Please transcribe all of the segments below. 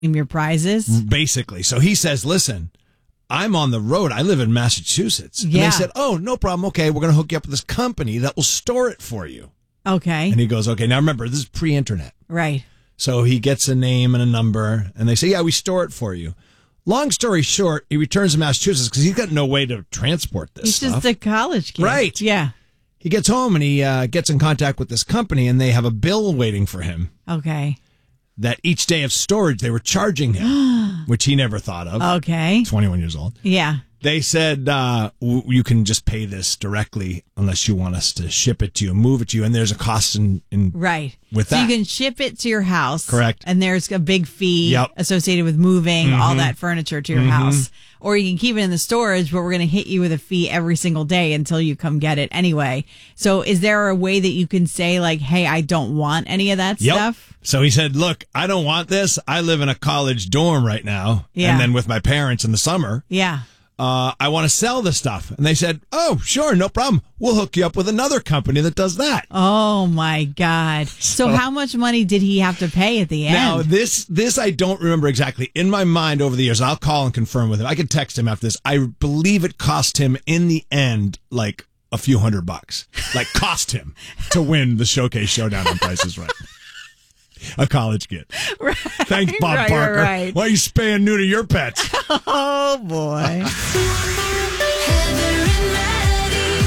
your prizes. Basically. So he says, listen, I'm on the road. I live in Massachusetts. Yeah. And they said, oh, no problem. Okay, we're going to hook you up with this company that will store it for you. Okay. And he goes, okay, now remember, this is pre-internet. Right. So he gets a name and a number, and they say, yeah, we store it for you. Long story short, he returns to Massachusetts because he's got no way to transport this He's stuff. just a college kid. Right. Yeah. He gets home and he gets in contact with this company, and they have a bill waiting for him Okay. that each day of storage they were charging him, which he never thought of. Okay. 21 years old. Yeah. They said, you can just pay this directly unless you want us to ship it to you, move it to you, and there's a cost in Right. with so that. you can ship it to your house. Correct. And there's a big fee Yep. associated with moving all that furniture to your house. Or you can keep it in the storage, but we're going to hit you with a fee every single day until you come get it anyway. So is there a way that you can say, like, hey, I don't want any of that stuff? So he said, look, I don't want this. I live in a college dorm right now. Yeah. And then with my parents in the summer. Yeah. I want to sell this stuff. And they said, oh, sure, no problem. We'll hook you up with another company that does that. Oh, my God. So how much money did he have to pay at the end? Now, this I don't remember exactly. In my mind over the years, I'll call and confirm with him. I could text him after this. I believe it cost him in the end like a few $100. Like cost him to win the Showcase Showdown on Price is Right. A college kid. Right, Thanks, Bob Parker. Right. Why are you spaying neuter your pets? Oh, boy. Heather and Maddie,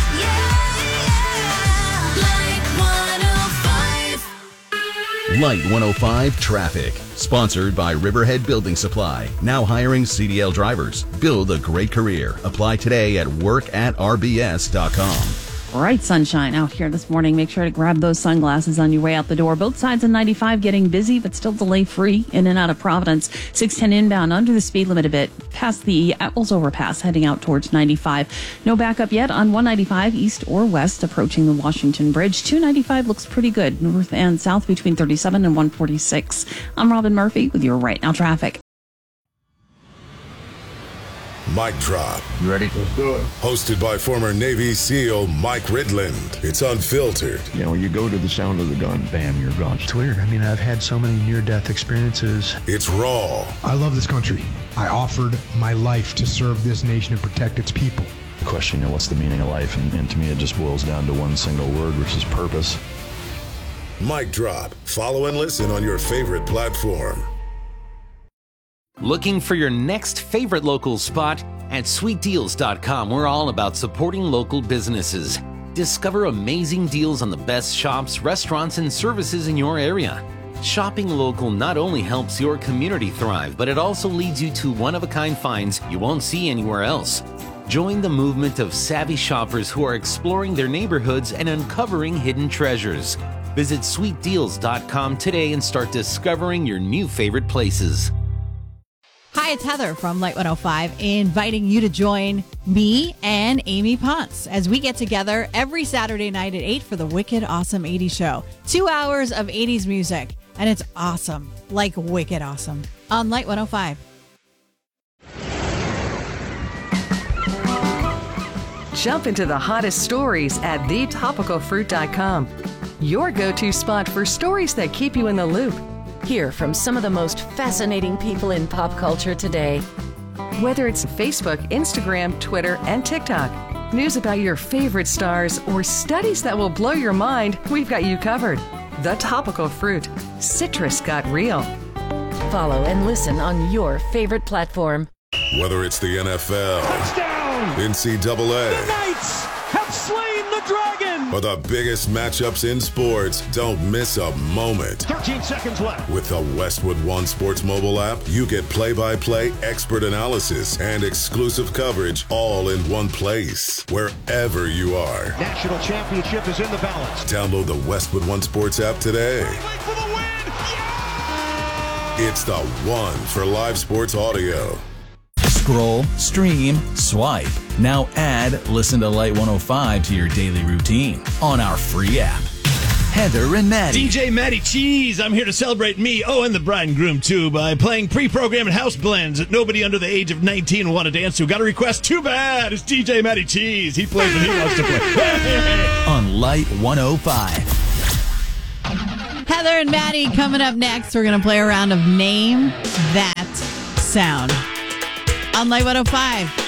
Light 105. Light 105 Traffic. Sponsored by Riverhead Building Supply. Now hiring CDL drivers. Build a great career. Apply today at workatrbs.com. Bright sunshine out here this morning. Make sure to grab those sunglasses on your way out the door. Both sides of 95 getting busy, but still delay-free in and out of Providence. 610 inbound under the speed limit a bit, past the Atwells overpass, heading out towards 95. No backup yet on 195 east or west, approaching the Washington Bridge. 295 looks pretty good, north and south between 37 and 146. I'm Robin Murphy with your Right Now traffic. Mic Drop. You ready? Let's do it. Hosted by former Navy SEAL Mike Ridland. It's unfiltered. You know, you go to the sound of the gun, bam, you're gone. It's weird. I mean, I've had so many near-death experiences. It's raw. I love this country. I offered my life to serve this nation and protect its people. The question, you know, what's the meaning of life? And to me, it just boils down to one single word, which is purpose. Mic Drop. Follow and listen on your favorite platform. Looking for your next favorite local spot? At sweetdeals.com, we're all about supporting local businesses. Discover amazing deals on the best shops, restaurants, and services in your area. Shopping local not only helps your community thrive, but it also leads you to one-of-a-kind finds you won't see anywhere else. Join the movement of savvy shoppers who are exploring their neighborhoods and uncovering hidden treasures. Visit sweetdeals.com today and start discovering your new favorite places. Hi, it's Heather from Light 105, inviting you to join me and Amy Ponce as we get together every Saturday night at 8 for the Wicked Awesome 80s show. 2 hours of 80s music, and it's awesome, like wicked awesome, on Light 105. Jump into the hottest stories at thetopicalfruit.com. Your go-to spot for stories that keep you in the loop. Hear from some of the most fascinating people in pop culture today. Whether it's Facebook, Instagram, Twitter, and TikTok, news about your favorite stars, or studies that will blow your mind, we've got you covered. The Topical Fruit. Citrus got real. Follow and listen on your favorite platform. Whether it's the NFL, touchdown, NCAA, the Knights have slain the dragon, or the biggest matchups in sports, don't miss a moment. 13 seconds left. With the Westwood One Sports mobile app, you get play-by-play expert analysis and exclusive coverage all in one place, wherever you are. National championship is in the balance. Download the Westwood One Sports app today. For the win. Yeah! It's the one for live sports audio. Scroll, stream, swipe. Now add Listen to Light 105 to your daily routine on our free app. Heather and Maddie. DJ Matty Cheese. I'm here to celebrate me, and the bride and groom, too, by playing pre-programmed house blends that nobody under the age of 19 will want to dance to. Got a request? Too bad. It's DJ Matty Cheese. He plays when he wants to play. On Light 105. Heather and Maddie coming up next. We're going to play a round of Name That Sound on Light 105.